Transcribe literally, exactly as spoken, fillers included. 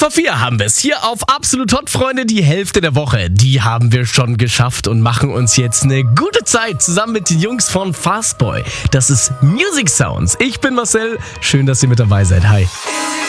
vor vier haben wir es. Hier auf Absolut Hot, Freunde, die Hälfte der Woche. Die haben wir schon geschafft und machen uns jetzt eine gute Zeit zusammen mit den Jungs von Fastboy. Das ist Music Sounds. Ich bin Marcel. Schön, dass ihr mit dabei seid. Hi.